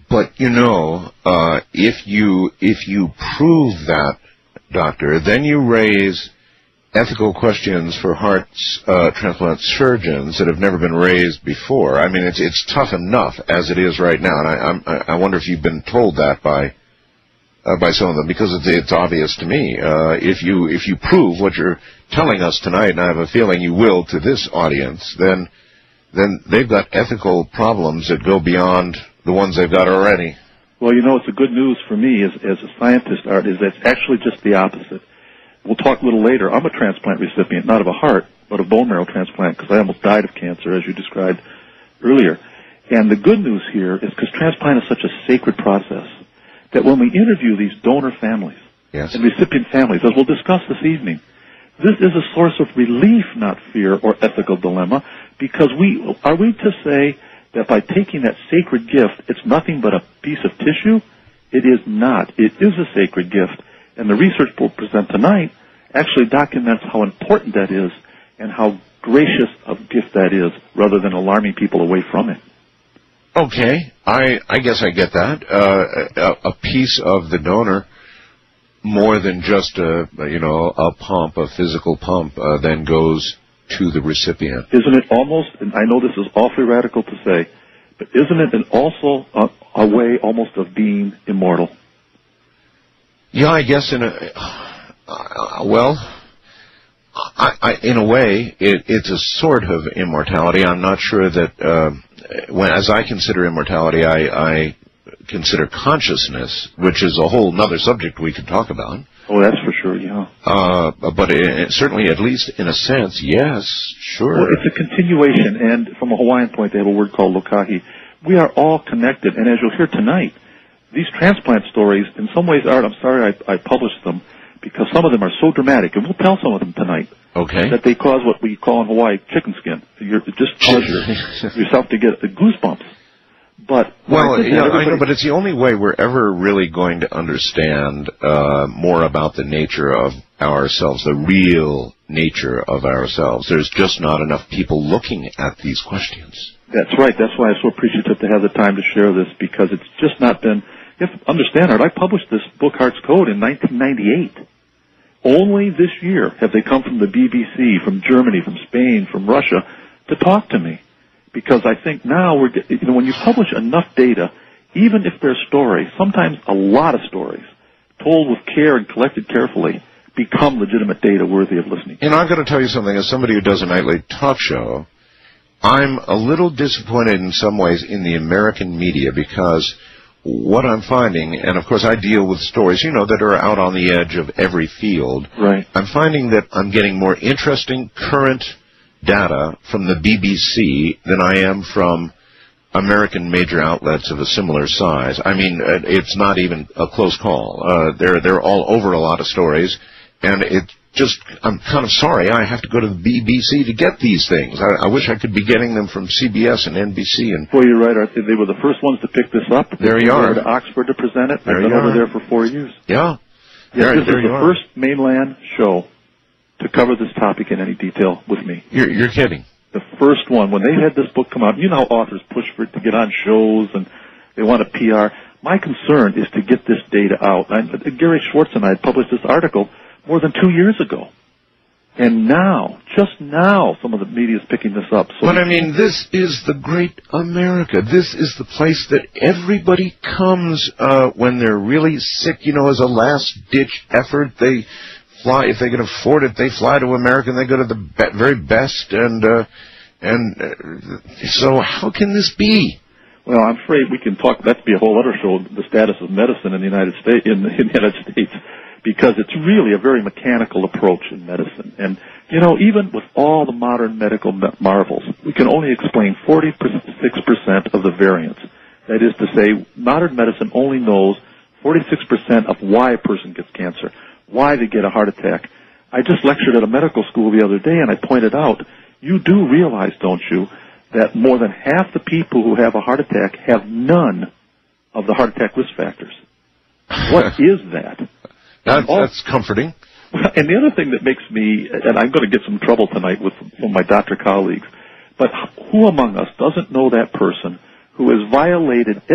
But if you prove that, doctor, then you raise ethical questions for heart transplant surgeons that have never been raised before. I mean, it's tough enough as it is right now, and I wonder if you've been told that by some of them, because it's obvious to me. If you prove what you're telling us tonight, and I have a feeling you will to this audience, then they've got ethical problems that go beyond the ones they've got already. Well, it's the good news for me as a scientist, Art, is that it's actually just the opposite. We'll talk a little later. I'm a transplant recipient, not of a heart, but a bone marrow transplant, because I almost died of cancer, as you described earlier. And the good news here is because transplant is such a sacred process, that when we interview these donor families and recipient families, as we'll discuss this evening, this is a source of relief, not fear or ethical dilemma, because are we to say that by taking that sacred gift, it's nothing but a piece of tissue? It is not. It is a sacred gift. And the research we'll present tonight actually documents how important that is and how gracious a gift that is, rather than alarming people away from it. Okay, I guess I get that. A piece of the donor, more than just a pump, a physical pump, then goes to the recipient. Isn't it almost, and I know this is awfully radical to say, but isn't it also a way almost of being immortal? Yeah, I guess in a way, it's a sort of immortality. I'm not sure that as I consider immortality, I consider consciousness, which is a whole other subject we could talk about. Oh, that's for sure, yeah. But certainly, at least in a sense, yes, sure. Well, it's a continuation, and from a Hawaiian point, they have a word called lokahi. We are all connected, and as you'll hear tonight, these transplant stories, in some ways, Art, I'm sorry I published them, because some of them are so dramatic, and we'll tell some of them tonight, that they cause what we call in Hawaii chicken skin. It just causes yourself to get the goosebumps. But I know, but it's the only way we're ever really going to understand more about the nature of ourselves, the real nature of ourselves. There's just not enough people looking at these questions. That's right. That's why I'm so appreciative to have the time to share this, because it's just not been... You have to understand, Art, I published this book, Heart's Code, in 1998. Only this year have they come from the BBC, from Germany, from Spain, from Russia, to talk to me. Because I think now when you publish enough data, even if they're stories, sometimes a lot of stories, told with care and collected carefully, become legitimate data worthy of listening. And I've got to tell you something, as somebody who does a nightly talk show, I'm a little disappointed in some ways in the American media, because what I'm finding, and of course I deal with stories, that are out on the edge of every field. Right. I'm finding that I'm getting more interesting current data from the BBC than I am from American major outlets of a similar size. I mean, it's not even a close call. They're all over a lot of stories, and I'm kind of sorry I have to go to the BBC to get these things. I wish I could be getting them from CBS and NBC. Well, you're right, Art. They were the first ones to pick this up. There you are. They were to Oxford to present it. I've been over there for 4 years. Yeah. This is the first mainland show to cover this topic in any detail with me. You're kidding. The first one, when they had this book come out, how authors push for it to get on shows and they want a PR. My concern is to get this data out. Gary Schwartz and I had published this article more than 2 years ago. And now, just now, some of the media is picking this up. So but I mean, this is the great America. This is the place that everybody comes when they're really sick, as a last-ditch effort. They fly, if they can afford it, they fly to America and they go to the very best. So how can this be? Well, I'm afraid we can talk. That'd be a whole other show. The status of medicine in the United States, because it's really a very mechanical approach in medicine. And even with all the modern medical marvels, we can only explain 46% of the variants. That is to say, modern medicine only knows 46% of why a person gets cancer, why they get a heart attack. I just lectured at a medical school the other day, and I pointed out, you do realize, don't you, that more than half the people who have a heart attack have none of the heart attack risk factors. What is that? That's comforting. And the other thing that makes me, and I'm going to get some trouble tonight with some of my doctor colleagues, but who among us doesn't know that person who has violated